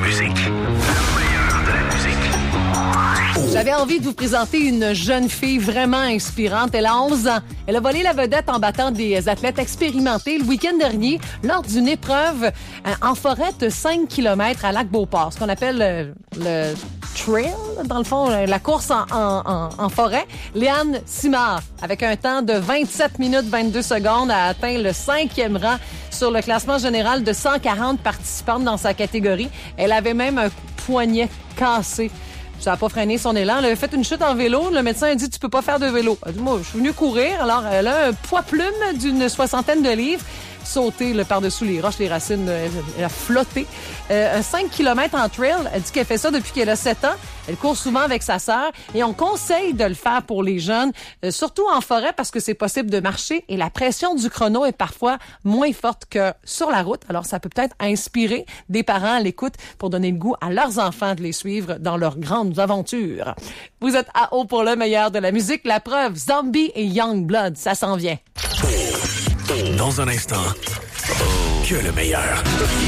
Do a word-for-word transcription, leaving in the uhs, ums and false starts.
musique. Le meilleur de la musique. J'avais envie de vous présenter une jeune fille vraiment inspirante. Elle a onze ans. Elle a volé la vedette en battant des athlètes expérimentés le week-end dernier lors d'une épreuve en forêt de cinq kilomètres à Lac-Beauport, ce qu'on appelle le, le trail, dans le fond, la course en, en, en, en forêt. Léane Simard, avec un temps de vingt-sept minutes vingt-deux secondes, a atteint le cinquième rang sur le classement général de cent quarante participantes dans sa catégorie. Elle avait même un poignet cassé. Ça n'a pas freiné son élan. Elle avait fait une chute en vélo. Le médecin a dit « Tu peux pas faire de vélo. » Elle a dit « Moi, je suis venue courir. » Alors, elle a un poids-plume d'une soixantaine de livres. Sauté le par-dessous les roches, les racines, elle, elle a flotté. Euh, cinq kilomètres en trail, elle dit qu'elle fait ça depuis qu'elle a sept ans. Elle court souvent avec sa sœur et on conseille de le faire pour les jeunes, euh, surtout en forêt parce que c'est possible de marcher et la pression du chrono est parfois moins forte que sur la route. Alors, ça peut peut-être inspirer des parents à l'écoute pour donner le goût à leurs enfants de les suivre dans leurs grandes aventures. Vous êtes à haut pour le meilleur de la musique. La preuve, Zombie et Youngblood, ça s'en vient. Dans un instant, que le meilleur.